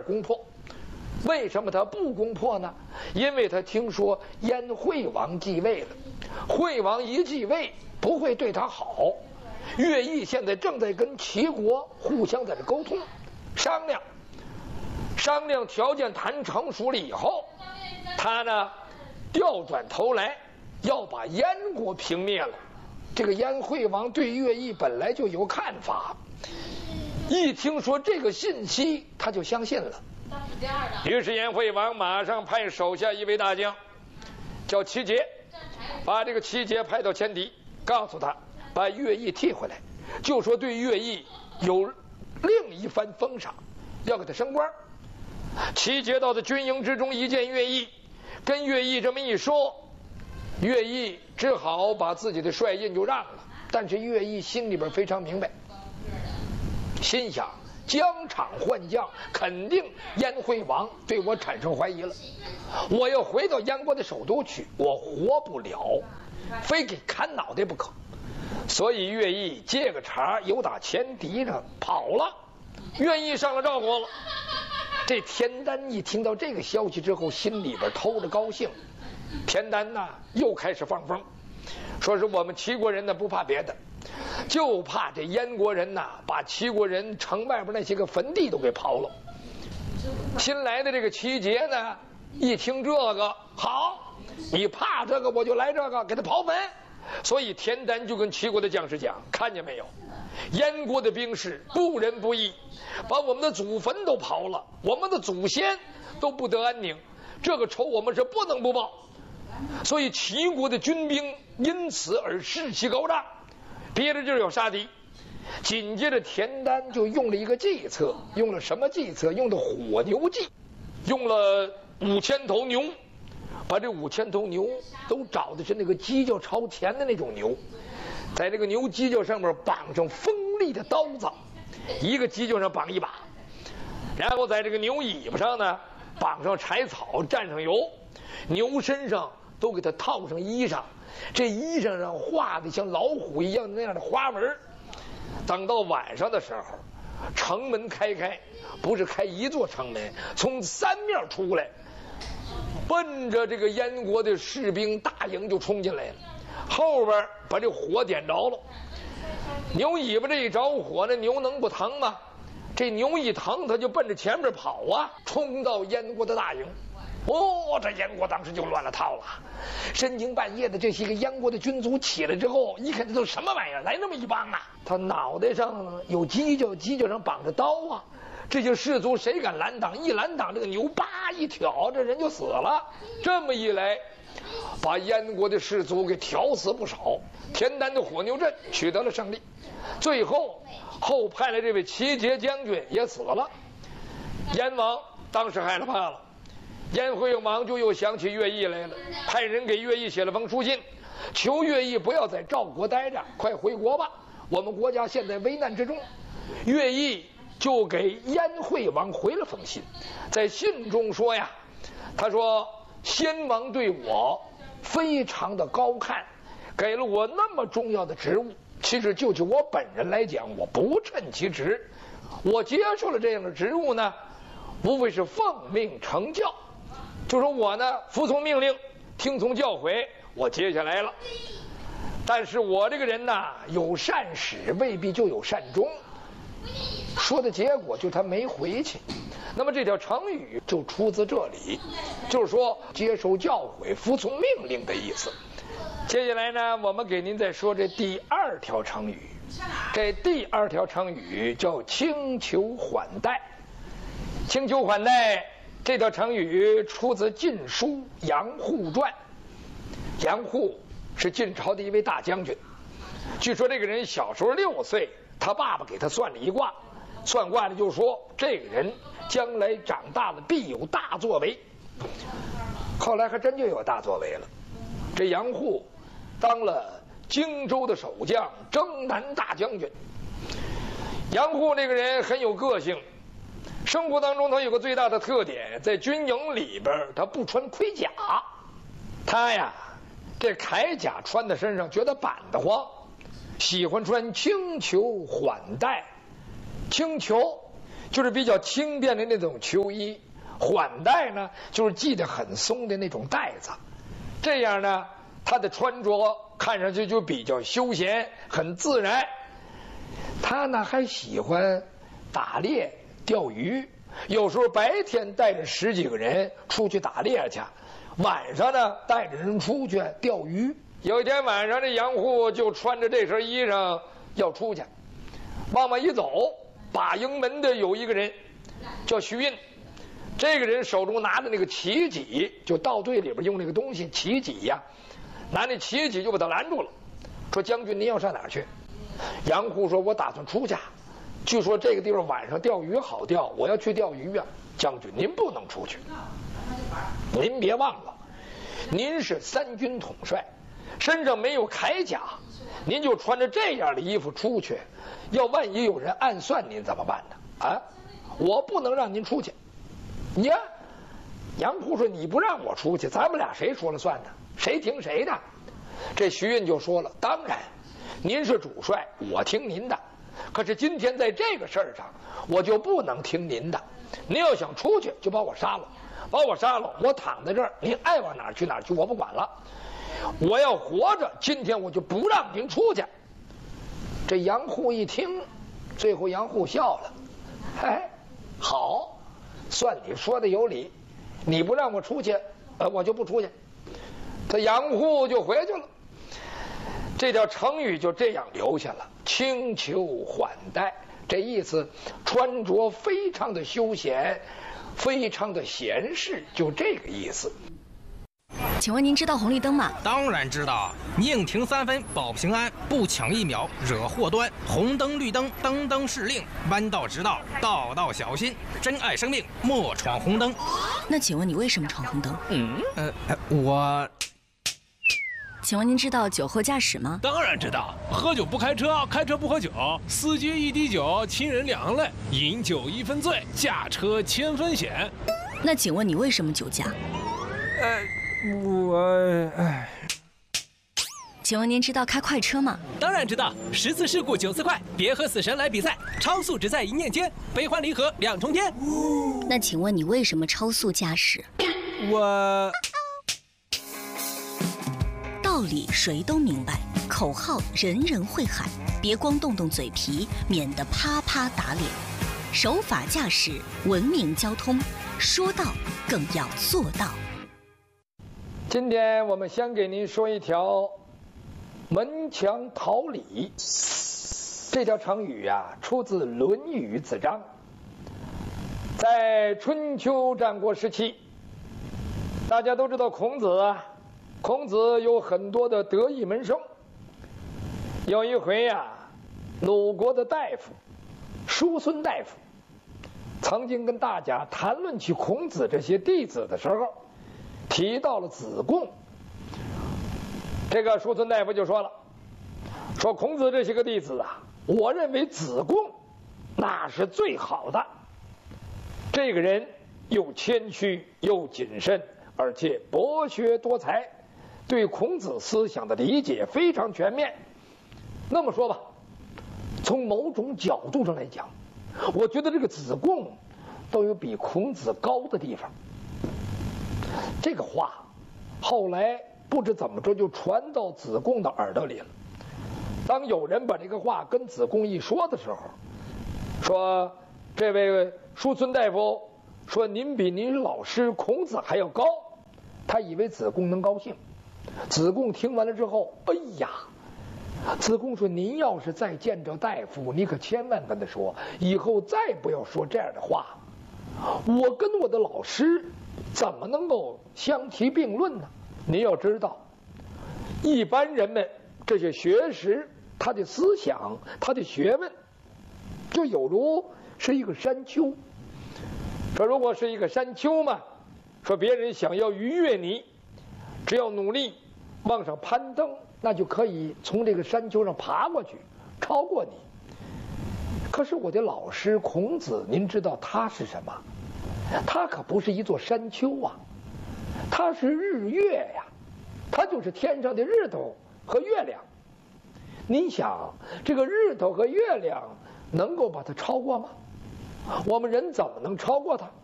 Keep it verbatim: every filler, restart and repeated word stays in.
攻破。为什么他不攻破呢？因为他听说燕惠王继位了，惠王一继位不会对他好。乐毅现在正在跟齐国互相在这沟通商量，商量条件谈成熟了以后，他呢调转头来要把燕国平灭了。这个燕惠王对乐毅本来就有看法，一听说这个信息他就相信了。于是燕惠王马上派手下一位大将叫齐节，把这个齐节派到前敌，告诉他把乐毅替回来，就说对乐毅有另一番封赏，要给他升官。齐节到的军营之中，一见乐毅，跟乐毅这么一说，乐毅只好把自己的帅印就让了。但是乐毅心里边非常明白，心想疆场换将，肯定燕惠王对我产生怀疑了，我要回到燕国的首都去，我活不了，非给砍脑袋不可。所以乐毅借个茬由打前敌上跑了，乐毅上了赵国了。这田丹一听到这个消息之后，心里边偷着高兴。田丹呐又开始放风，说是我们齐国人呢不怕别的，就怕这燕国人呐把齐国人城外边那些个坟地都给刨了。新来的这个齐节呢一听这个，好，你怕这个我就来这个，给他刨坟。所以田丹就跟齐国的将士讲，看见没有，燕国的兵士不仁不义，把我们的祖坟都刨了，我们的祖先都不得安宁，这个仇我们是不能不报。所以齐国的军兵因此而士气高涨，憋着劲儿要杀敌。紧接着田丹就用了一个计策，用了什么计策？用的火牛计，用了五千头牛，把这五千头牛都找的是那个犄角朝前的那种牛，在这个牛犄角上面绑上锋利的刀子，一个犄角上绑一把，然后在这个牛尾巴上呢绑上柴草，蘸上油，牛身上都给它套上衣裳，这衣裳上画的像老虎一样的那样的花纹。等到晚上的时候，城门开开，不是开一座城门，从三面出来，奔着这个燕国的士兵大营就冲进来了，后边把这火点着了。牛尾巴这一着火，那牛能不疼吗？这牛一疼，他就奔着前面跑啊，冲到燕国的大营。哦，这燕国当时就乱了套了。深更半夜的，这些个燕国的军卒起来之后，一看这都什么玩意儿，来那么一帮啊！他脑袋上有犄角，犄角上绑着刀啊！这些士卒谁敢拦挡？一拦挡，这个牛叭一挑，这人就死了。这么一来，把燕国的士卒给挑死不少。田丹的火牛阵取得了胜利，最后后派来这位齐节将军也死了。燕王当时害了怕了。燕惠王就又想起乐毅来了，派人给乐毅写了封书信，求乐毅不要在赵国待着，快回国吧，我们国家现在危难之中。乐毅就给燕惠王回了封信，在信中说呀，他说先王对我非常的高看，给了我那么重要的职务，其实就就我本人来讲，我不称其职，我接受了这样的职务呢，无非是奉命成教，就说我呢服从命令，听从教诲，我接下来了。但是我这个人呢，有善始未必就有善终，说的结果就他没回去。那么这条成语就出自这里，就是说接受教诲、服从命令的意思。接下来呢，我们给您再说这第二条成语。这第二条成语叫轻裘缓带。轻裘缓带这条成语出自《晋书·杨户传》。杨户是晋朝的一位大将军，据说这个人小时候六岁，他爸爸给他算了一卦，算卦的就说这个人将来长大了必有大作为。后来还真就有大作为了，这杨户当了荆州的守将，征南大将军。杨户这个人很有个性，生活当中他有个最大的特点，在军营里边他不穿盔甲，他呀这铠甲穿在身上觉得板得慌，喜欢穿轻裘缓带。轻裘就是比较轻便的那种秋衣；缓带呢，就是系得很松的那种带子。这样呢，他的穿着看上去就比较休闲，很自然。他呢还喜欢打猎、钓鱼，有时候白天带着十几个人出去打猎去，晚上呢带着人出去钓鱼。有一天晚上，这杨户就穿着这身衣裳要出去，往外一走，把营门的有一个人叫徐运，这个人手中拿着那个旗戟，就道队里边用那个东西旗戟呀，拿那旗戟就把他拦住了，说：“将军您要上哪儿去？”杨户说：“我打算出去，据说这个地方晚上钓鱼好钓，我要去钓鱼啊。”将军您不能出去，您别忘了，您是三军统帅，身上没有铠甲，您就穿着这样的衣服出去，要万一有人暗算您怎么办呢？啊，我不能让您出去。呀，杨户说：“你不让我出去，咱们俩谁说了算呢？谁听谁的？”这徐运就说了：“当然，您是主帅，我听您的。可是今天在这个事儿上，我就不能听您的。您要想出去，就把我杀了，把我杀了，我躺在这儿，您爱往哪儿去哪儿去，我不管了。我要活着，今天我就不让您出去。”这杨户一听，最后杨户笑了：“哎，好，算你说的有理，你不让我出去，呃，我就不出去。”这杨户就回去了。这条成语就这样留下了，轻裘缓带，这意思穿着非常的休闲，非常的闲适，就这个意思。 请问您知道红绿灯吗？ 当然知道，宁停三分保平安，不抢一秒惹祸端。红灯绿灯灯灯是令，弯道直道道道小心。珍爱生命莫闯红灯。 那请问你为什么闯红灯？ 嗯，呃，我。 请问您知道酒后驾驶吗？ 当然知道，喝酒不开车，开车不喝酒，司机一滴酒，亲人两行泪，饮酒一分醉，驾车千分险。 那请问你为什么酒驾？ 呃，我哎。 请问您知道开快车吗？ 当然知道，十次事故九次快，别和死神来比赛，超速只在一念间，悲欢离合两重天。 那请问你为什么超速驾驶？ 我。 道理谁都明白，口号人人会喊，别光动动嘴皮，免得啪啪打脸。守法驾驶，文明交通，说到更要做到。 今天我们先给您说一条门墙讨李。这条成语啊，出自《论语子章》。在春秋战国时期，大家都知道孔子啊。孔子有很多的得意门生。有一回呀、啊，鲁国的大夫叔孙大夫曾经跟大家谈论起孔子这些弟子的时候，提到了子贡。这个叔孙大夫就说了，说孔子这些个弟子啊，我认为子贡那是最好的。这个人又谦虚又谨慎，而且博学多才，对孔子思想的理解非常全面。那么说吧，从某种角度上来讲，我觉得这个子贡都有比孔子高的地方。这个话后来不知怎么着就传到子贡的耳朵里了。当有人把这个话跟子贡一说的时候，说这位叔孙大夫说您比您老师孔子还要高，他以为子贡能高兴。子贡听完了之后，哎呀，子贡说您要是再见着大夫，你可千万跟他说，以后再不要说这样的话。我跟我的老师怎么能够相提并论呢？您要知道，一般人们这些学识，他的思想，他的学问，就有如是一个山丘。说如果是一个山丘嘛，说别人想要逾越你，只要努力往上攀登，那就可以从这个山丘上爬过去，超过你。可是我的老师孔子，您知道他是什么？他可不是一座山丘啊，他是日月呀，他就是天上的日头和月亮。您想，这个日头和月亮能够把它超过吗？ 我们人怎么能超过他？